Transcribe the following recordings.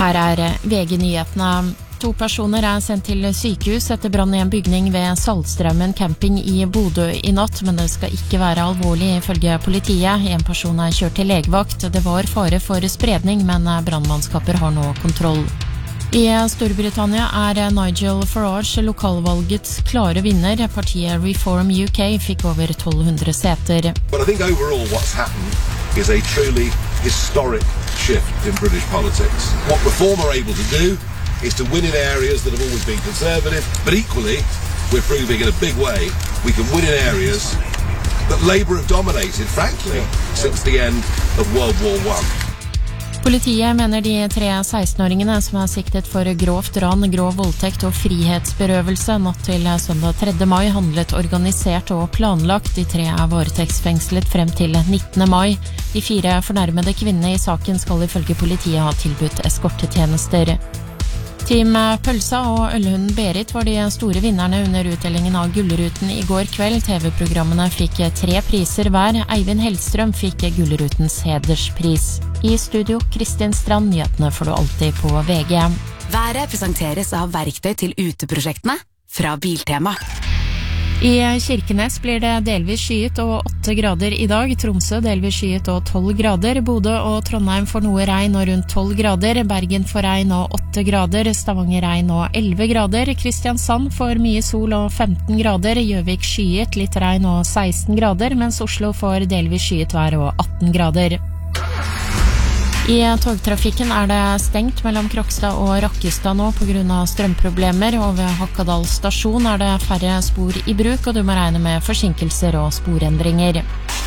Her VG-nyhetene. 2 personer sendt til sykehus etter brann I en bygning ved Saltstraumen camping I Bodø I natt, men det skal ikke være alvorlig ifølge politiet. En person kjørt til legevakt. Det var fare for spredning, men brannmannskaper har nå kontroll. I Storbritannia Nigel Farage lokalvalgets klare vinner. Partiet Reform UK fikk over 1200 seter. But I think overall what's happened is a truly historic shift in British politics. What Reform are able to do is to win in areas that have always been conservative, but equally we're proving in a big way we can win in areas that Labour have dominated, frankly, since the end of World War I. Politiet mener de 3 16-åringene som siktet for grovt ran, grov voldtekt og frihetsberøvelse natt til søndag 3. mai handlet organisert og planlagt. De 3 varetektsfengslet frem til 19. mai. De 4 fornærmede kvinnene I saken skal ifølge politiet ha tilbudt eskortetjenester. Team Pølsa og ølhunden Berit var de store vinnerne under utdelingen av Gullruten I går kveld. TV-programmene fikk 3 priser hver. Eivind Hellstrøm fikk Gullrutens hederspris. I studio, Kristin Strand, nyhetene får du alltid på VG. Været presenteres av verktøy til uteprosjektene fra Biltema. I Kirkenes blir det delvis skyet og 8 grader I dag. Tromsø delvis skyet og 12 grader. Bodø og Trondheim får noe regn og rundt 12 grader. Bergen får regn og 8 grader. Stavanger regn og 11 grader. Kristiansand får mye sol og 15 grader. Gjøvik skyet, litt regn og 16 grader, mens Oslo får delvis skyet vær og 18 grader. I togtrafikken det stengt mellom Krokstad og Rakkestad nå på grunn av strømproblemer, og ved Hakadal stasjon det færre spor I bruk, og du må regne med forsinkelser og sporendringer.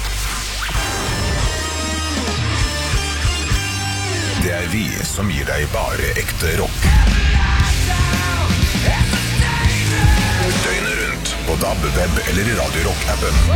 Det vi som gir deg bare ekte rock. Døgnet rundt på DAB, web eller i Radio Rock-appen.